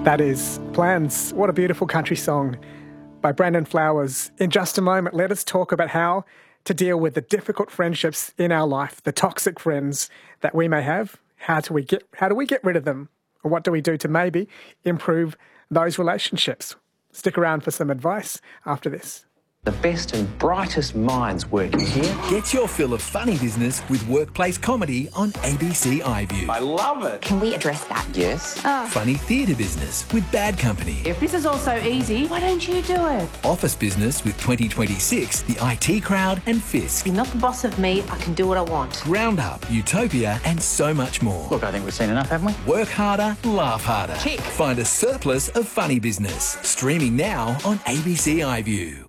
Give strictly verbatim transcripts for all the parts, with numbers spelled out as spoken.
That is Plans. What a beautiful country song by Brandon Flowers. In just a moment, let us talk about how to deal with the difficult friendships in our life, the toxic friends that we may have. How do we get, how do we get rid of them? Or what do we do to maybe improve those relationships? Stick around for some advice after this. The best and brightest minds working here. Get your fill of funny business with workplace comedy on A B C iView. I love it. Can we address that? Yes. Oh. Funny theatre business with Bad Company. If this is all so easy, why don't you do it? Office business with twenty twenty-six, the I T Crowd and Fisk. You're not the boss of me, I can do what I want. Roundup, Utopia and so much more. Look, I think we've seen enough, haven't we? Work harder, laugh harder. Tick. Find a surplus of funny business. Streaming now on A B C iView.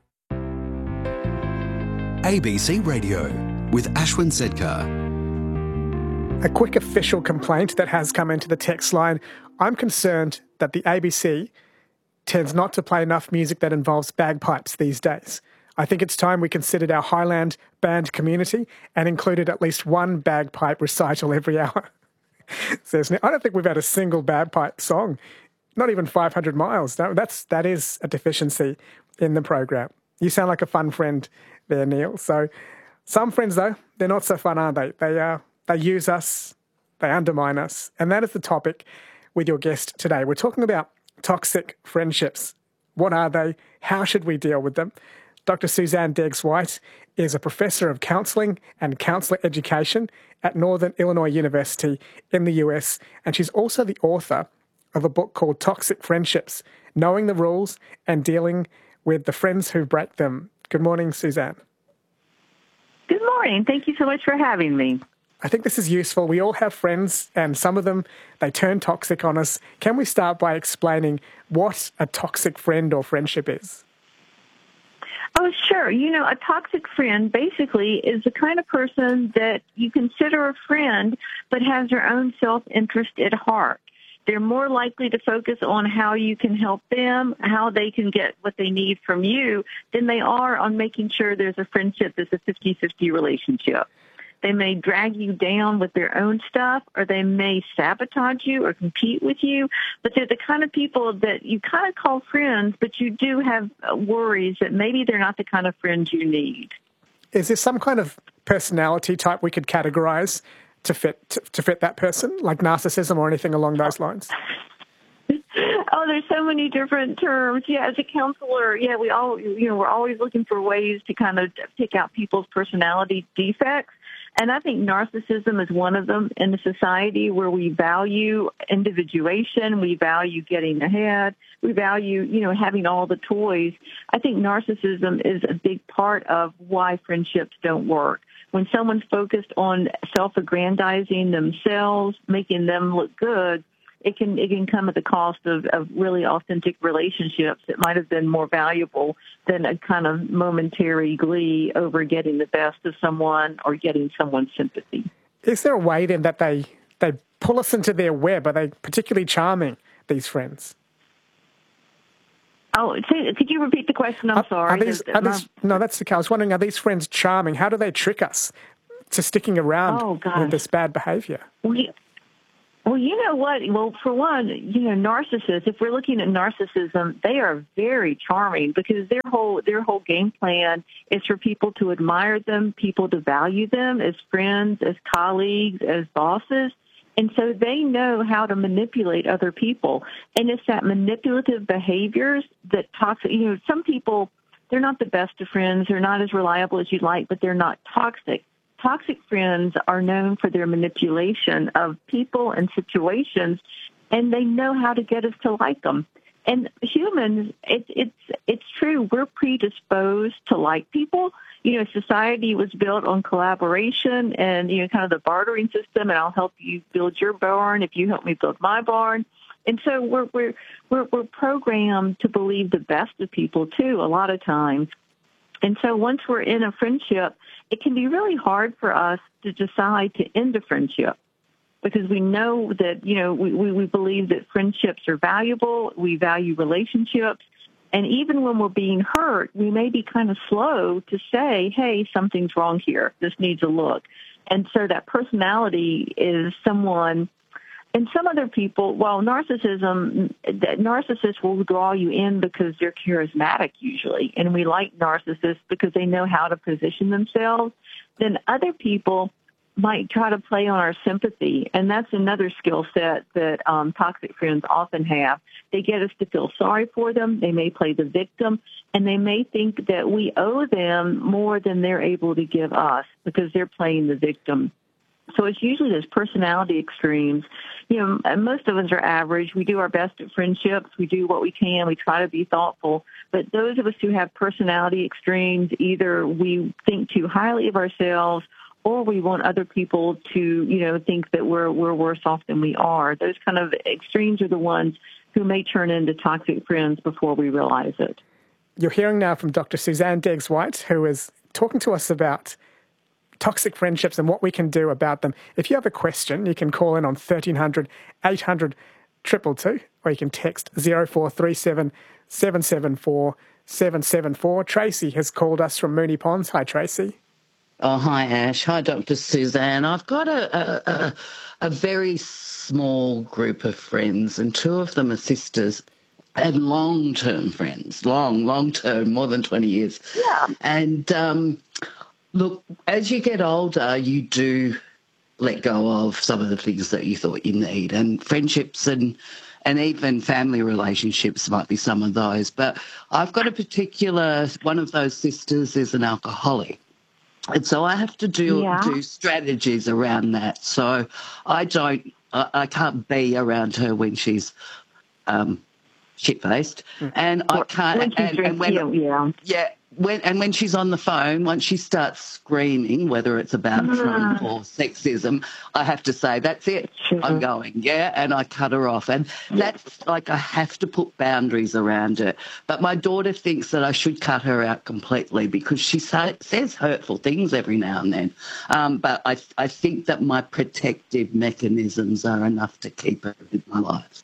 A B C Radio with Ashwin Sedkar. A quick official complaint that has come into the text line. I'm concerned that the A B C tends not to play enough music that involves bagpipes these days. I think it's time we considered our Highland band community and included at least one bagpipe recital every hour. Says, I don't think we've had a single bagpipe song, not even five hundred miles. No, that's, that is a deficiency in the program. You sound like a fun friend there, Neil. So some friends, though, they're not so fun, are they? They uh, they use us, they undermine us. And that is the topic with your guest today. We're talking about toxic friendships. What are they? How should we deal with them? Doctor Suzanne Deggs-White is a professor of counselling and counsellor education at Northern Illinois University in the U S, and she's also the author of a book called Toxic Friendships, Knowing the Rules and Dealing with the Friends Who Break Them. Good morning, Suzanne. Good morning. Thank you so much for having me. I think this is useful. We all have friends, and some of them, they turn toxic on us. Can we start by explaining what a toxic friend or friendship is? Oh, sure. You know, a toxic friend basically is the kind of person that you consider a friend but has their own self-interest at heart. They're more likely to focus on how you can help them, how they can get what they need from you, than they are on making sure there's a friendship that's a fifty-fifty relationship. They may drag you down with their own stuff, or they may sabotage you or compete with you, but they're the kind of people that you kind of call friends, but you do have worries that maybe they're not the kind of friends you need. Is there some kind of personality type we could categorize to fit to, to fit that person, like narcissism or anything along those lines? Oh, there's so many different terms. Yeah, as a counselor, yeah, we all, you know, we're always looking for ways to kind of pick out people's personality defects. And I think narcissism is one of them in a society where we value individuation, we value getting ahead, we value, you know, having all the toys. I think narcissism is a big part of why friendships don't work. When someone's focused on self-aggrandizing themselves, making them look good, it can it can come at the cost of, of really authentic relationships that might have been more valuable than a kind of momentary glee over getting the best of someone or getting someone's sympathy. Is there a way then that they, they pull us into their web? Are they particularly charming, these friends? Oh, could you repeat the question? I'm are, sorry. Are these, are these, no, that's okay. I was wondering, are these friends charming? How do they trick us to sticking around oh, with this bad behavior? We, well, you know what? Well, for one, you know, narcissists, if we're looking at narcissism, they are very charming because their whole their whole game plan is for people to admire them, people to value them as friends, as colleagues, as bosses. And so they know how to manipulate other people. And it's that manipulative behaviors that toxic, you know, some people, they're not the best of friends. They're not as reliable as you'd like, but they're not toxic. Toxic friends are known for their manipulation of people and situations, and they know how to get us to like them. And humans, it, it's it's true, we're predisposed to like people. You know, society was built on collaboration and, you know, kind of the bartering system, and I'll help you build your barn if you help me build my barn. And so we're we're we're, we're programmed to believe the best of people, too, a lot of times. And so once we're in a friendship, it can be really hard for us to decide to end a friendship because we know that, you know, we, we, we believe that friendships are valuable. We value relationships. And even when we're being hurt, we may be kind of slow to say, hey, something's wrong here. This needs a look. And so that personality is someone And some other people, well, narcissism, narcissists will draw you in because they're charismatic usually, and we like narcissists because they know how to position themselves. Then other people might try to play on our sympathy, and that's another skill set that um, toxic friends often have. They get us to feel sorry for them. They may play the victim, and they may think that we owe them more than they're able to give us because they're playing the victim. So it's usually those personality extremes. You know, most of us are average. We do our best at friendships. We do what we can. We try to be thoughtful. But those of us who have personality extremes, either we think too highly of ourselves or we want other people to, you know, think that we're we're worse off than we are. Those kind of extremes are the ones who may turn into toxic friends before we realize it. You're hearing now from Doctor Suzanne Deggs-White, who is talking to us about toxic friendships and what we can do about them. If you have a question, you can call in on thirteen hundred, eight hundred, two two two, or you can text zero four three seven, seven seven four, seven seven four. Tracy has called us from Moonee Ponds. Hi, Tracy. Oh, hi, Ash. Hi, Doctor Suzanne. I've got a, a, a, a very small group of friends, and two of them are sisters and long-term friends, long, long-term, more than twenty years. Yeah. And, um, look, as you get older, you do let go of some of the things that you thought you need, and friendships and and even family relationships might be some of those. But I've got a particular, one of those sisters is an alcoholic. And so I have to do Yeah. do strategies around that. So I don't, I, I can't be around her when she's um, shit-faced, and I can't. When she's and, and drinking, when, yeah. yeah, when and when she's on the phone, once she starts screaming, whether it's about Mm. Trump or sexism, I have to say, that's it, Sure. I'm going, yeah, and I cut her off. And that's like I have to put boundaries around it. But my daughter thinks that I should cut her out completely because she say, says hurtful things every now and then. Um, but I, I think that my protective mechanisms are enough to keep her in my life.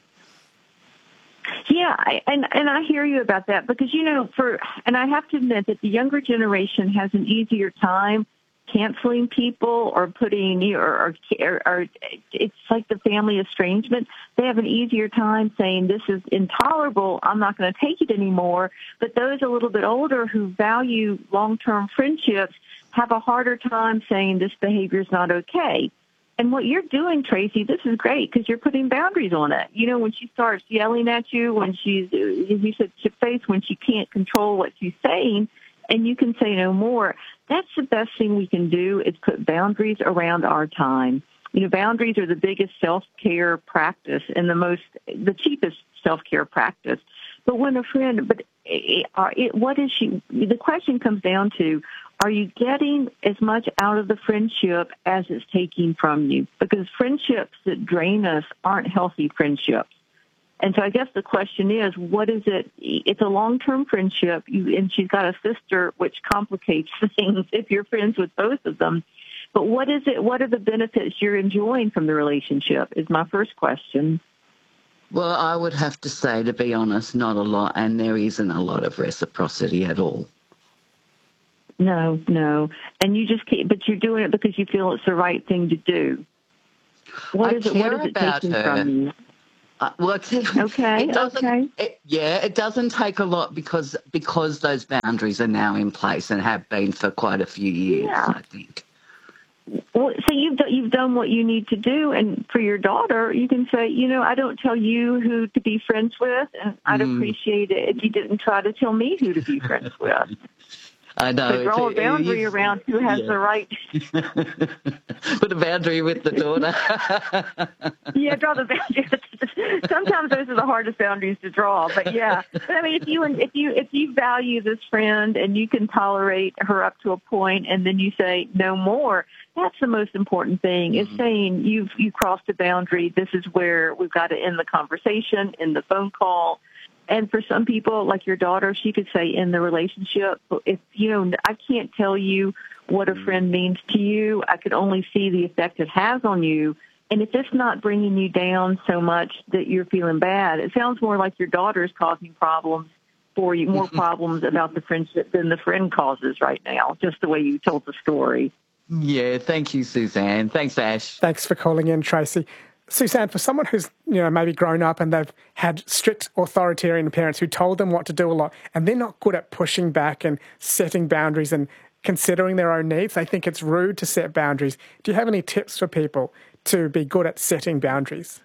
Yeah, I, and and I hear you about that because, you know, for and I have to admit that the younger generation has an easier time canceling people or putting or, or, or it's like the family estrangement. They have an easier time saying this is intolerable, I'm not going to take it anymore. But those a little bit older who value long-term friendships have a harder time saying this behavior is not okay. And what you're doing, Tracy, this is great because you're putting boundaries on it. You know, when she starts yelling at you, when she's, as you said, shit-faced, when she can't control what she's saying, and you can say no more, that's the best thing we can do is put boundaries around our time. You know, boundaries are the biggest self-care practice and the most, the cheapest self-care practice. But when a friend, but it, it, what is she, the question comes down to, are you getting as much out of the friendship as it's taking from you? Because friendships that drain us aren't healthy friendships. And so I guess the question is, what is it? It's a long-term friendship, you, and she's got a sister, which complicates things if you're friends with both of them. But what is it? What are the benefits you're enjoying from the relationship is my first question. Well, I would have to say, to be honest, not a lot, and there isn't a lot of reciprocity at all. No, no. And you just can't, but you're doing it because you feel it's the right thing to do. What I is it? care What is it about taking her. from you? Uh, well, it, Okay, it doesn't, okay. It, yeah, it doesn't take a lot because because those boundaries are now in place and have been for quite a few years, Yeah. I think. Well, so you've done, you've done what you need to do, and for your daughter, you can say, you know, I don't tell you who to be friends with, and I'd Mm. appreciate it if you didn't try to tell me who to be friends with. I know. So draw a it's- it boundary is- around who has yeah. the right. Put a boundary with the daughter. Yeah, draw the boundaries. Sometimes those are the hardest boundaries to draw, but yeah. But I mean, if you if you if you value this friend and you can tolerate her up to a point, and then you say no more, that's the most important thing. Is Mm-hmm. saying you've you crossed a boundary. This is where we've got to end the conversation, end the phone call. And for some people, like your daughter, she could say in the relationship, if you know, I can't tell you what a friend means to you. I could only see the effect it has on you. And if it's not bringing you down so much that you're feeling bad, it sounds more like your daughter's causing problems for you, more problems about the friendship than the friend causes right now, just the way you told the story. Yeah, thank you, Suzanne. Thanks, Ash. Thanks for calling in, Tracy. Suzanne, for someone who's, you know, maybe grown up and they've had strict authoritarian parents who told them what to do a lot, and they're not good at pushing back and setting boundaries and considering their own needs, they think it's rude to set boundaries. Do you have any tips for people to be good at setting boundaries?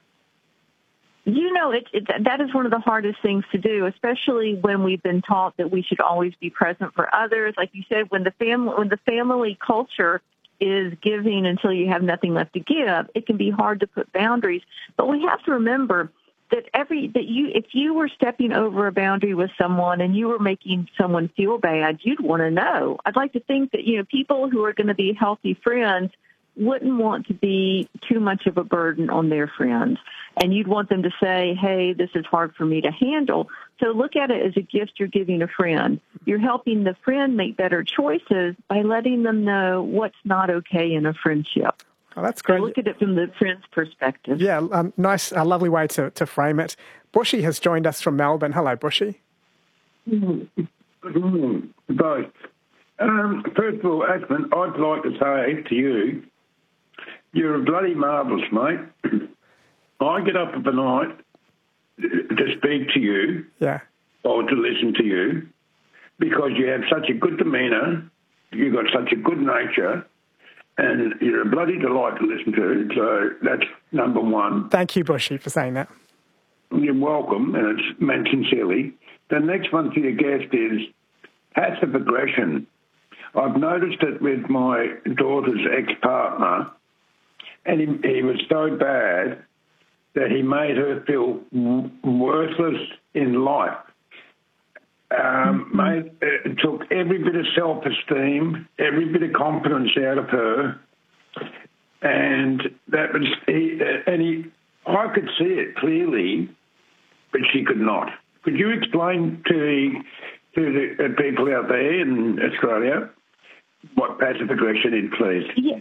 You know, it, it, that is one of the hardest things to do, especially when we've been taught that we should always be present for others. Like you said, when the family, when the family culture is giving until you have nothing left to give, it can be hard to put boundaries. But we have to remember that every that you if you were stepping over a boundary with someone and you were making someone feel bad, you'd want to know. I'd like to think that, you know, people who are going to be healthy friends wouldn't want to be too much of a burden on their friends. And you'd want them to say, hey, this is hard for me to handle. So look at it as a gift you're giving a friend. You're helping the friend make better choices by letting them know what's not okay in a friendship. Oh, that's great. So look at it from the friend's perspective. Yeah, um, nice, a lovely way to, to frame it. Bushy has joined us from Melbourne. Hello, Bushy. Mm-hmm. Mm-hmm. Both. Um, first of all, Ashman, I'd like to say to you, you're bloody marvellous, mate. I get up of the night to speak to you, yeah, or to listen to you, because you have such a good demeanour, you've got such a good nature, and you're a bloody delight to listen to. So that's number one. Thank you, Bushy, for saying that. You're welcome, and it's meant sincerely. The next one for your guest is passive aggression. I've noticed it with my daughter's ex-partner, and he, he was so bad that he made her feel w- worthless in life. Um, made, it took every bit of self-esteem, every bit of confidence out of her, and that was he, and he. I could see it clearly, but she could not. Could you explain to the to the people out there in Australia what passive aggression is, please? Yeah.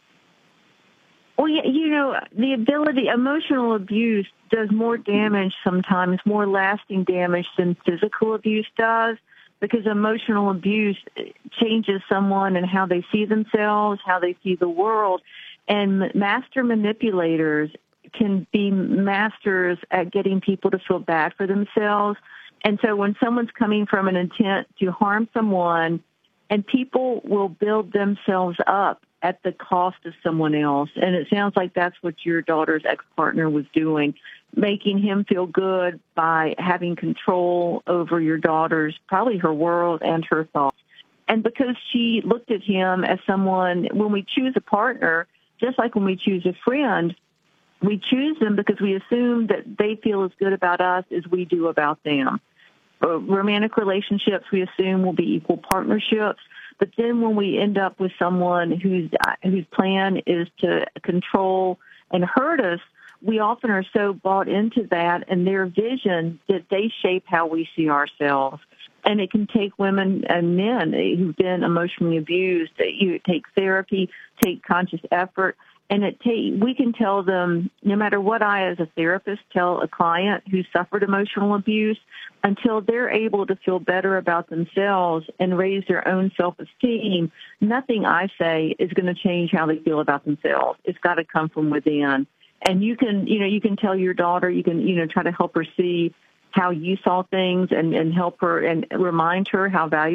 Well, yeah, you know, the ability, emotional abuse does more damage sometimes, more lasting damage than physical abuse does, because emotional abuse changes someone and how they see themselves, how they see the world. And master manipulators can be masters at getting people to feel bad for themselves. And so when someone's coming from an intent to harm someone, and people will build themselves up at the cost of someone else. And it sounds like that's what your daughter's ex-partner was doing, making him feel good by having control over your daughter's, probably her world and her thoughts. And because she looked at him as someone, when we choose a partner, just like when we choose a friend, we choose them because we assume that they feel as good about us as we do about them. Uh, romantic relationships, we assume, will be equal partnerships. But then when we end up with someone whose whose plan is to control and hurt us, we often are so bought into that and their vision that they shape how we see ourselves. And it can take women and men who've been emotionally abused. You take therapy, take conscious effort, and it take, we can tell them, no matter what I as a therapist tell a client who suffered emotional abuse, until they're able to feel better about themselves and raise their own self-esteem, nothing I say is going to change how they feel about themselves. It's got to come from within. And you can, you know, you can tell your daughter, you can, you know, try to help her see how you saw things and, and help her and remind her how valuable